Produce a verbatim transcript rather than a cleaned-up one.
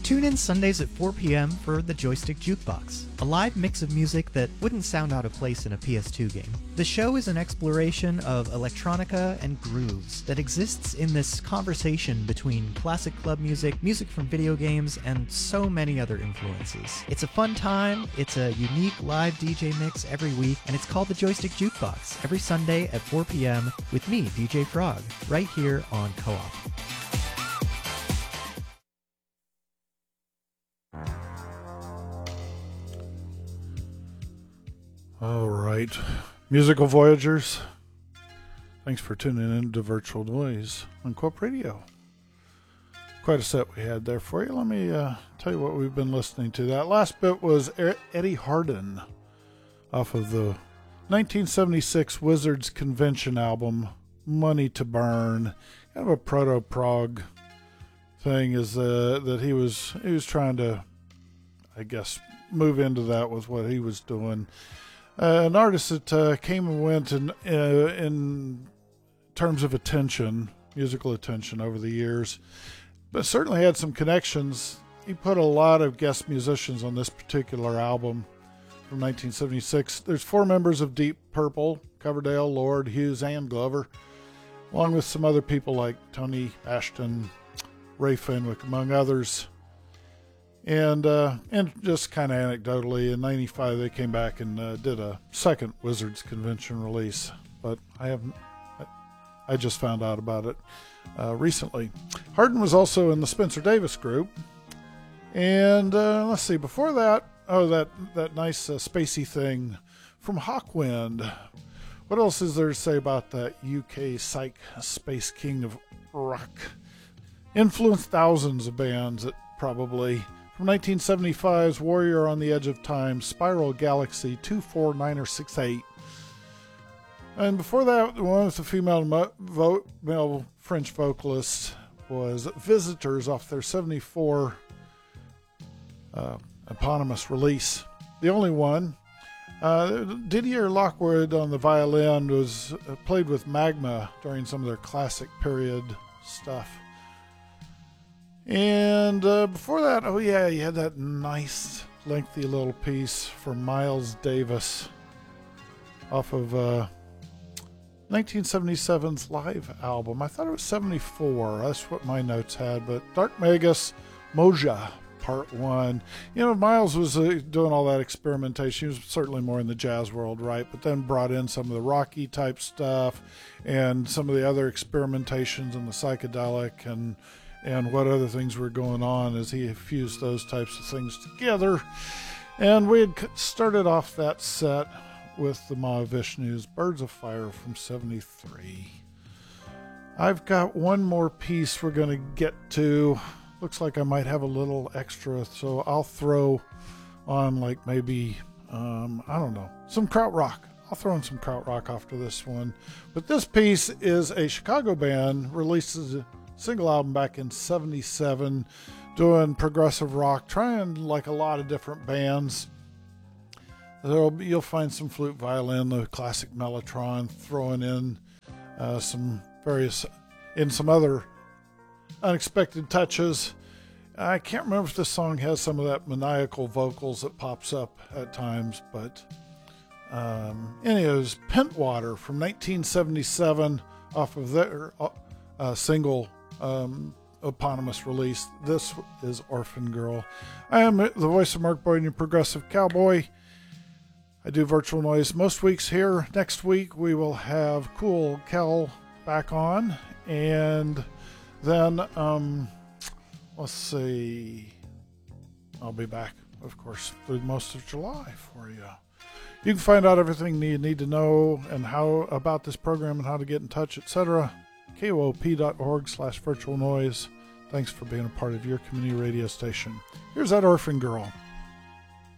Tune in Sundays at four p.m. for the Joystick Jukebox, a live mix of music that wouldn't sound out of place in a P S two game. The show is an exploration of electronica and grooves that exists in this conversation between classic club music, music from video games, and so many other influences. It's a fun time, it's a unique live D J mix every week, and it's called the Joystick Jukebox, every Sunday at four p.m. with me, D J Frog, right here on Co-op. All right, musical voyagers, thanks for tuning in to Virtual Noise on Co-op Radio. Quite a set we had there for you. Let me uh, tell you what we've been listening to. That last bit was Eddie Hardin off of the nineteen seventy-six Wizards Convention album, Money to Burn. Kind of a proto-prog thing is uh, that he was he was trying to, I guess, move into that with what he was doing. Uh, an artist that uh, came and went in, uh, in terms of attention, musical attention over the years, but certainly had some connections. He put a lot of guest musicians on this particular album from nineteen seventy-six. There's four members of Deep Purple: Coverdale, Lord, Hughes, and Glover, along with some other people like Tony Ashton, Ray Fenwick, among others. And uh, and just kind of anecdotally, in ninety-five they came back and uh, did a second Wizards Convention release, but I haven't. I just found out about it uh, recently. Hardin was also in the Spencer Davis Group, and uh, let's see. Before that, oh, that that nice uh, spacey thing from Hawkwind. What else is there to say about that U K psych space king of rock? Influenced thousands of bands that probably. From nineteen seventy-five's Warrior on the Edge of Time, Spiral Galaxy two four nine or six eight. And before that, one with the female mo- vo- male French vocalist was Visitors off their seventy-four uh, eponymous release. The only one. Uh, Didier Lockwood on the violin was uh, played with Magma during some of their classic period stuff. And uh, before that, oh yeah, you had that nice lengthy little piece from Miles Davis off of uh, nineteen seventy-seven's live album. I thought it was seventy-four. That's what my notes had. But Dark Magus, Moja, Part one. You know, Miles was uh, doing all that experimentation. He was certainly more in the jazz world, right? But then brought in some of the rocky type stuff and some of the other experimentations and the psychedelic and and what other things were going on as he fused those types of things together. And we had started off that set with the Mahavishnu's Birds of Fire from seventy-three. I've got one more piece we're going to get to. Looks like I might have a little extra, so I'll throw on like maybe, um, I don't know, some krautrock. I'll throw in some krautrock after this one. But this piece is a Chicago band, releases a single album back in seventy-seven, doing progressive rock, trying like a lot of different bands. There'll be, you'll find some flute, violin, the classic mellotron, throwing in uh, some various, in some other unexpected touches. I can't remember if this song has some of that maniacal vocals that pops up at times, but um, anyways, Pentwater from nineteen seventy-seven off of their uh, single um, eponymous release. This is Orphan Girl. I am the voice of Mark Boyd, your progressive cowboy. I do Virtual Noise most weeks here. Next week we will have Cool Cal back on, and then um, let's see, I'll be back, of course, through most of July for you. You can find out everything you need to know and how about this program and how to get in touch, et cetera. koop.org slash virtual noise. Thanks for being a part of your community radio station. Here's that Orphan Girl.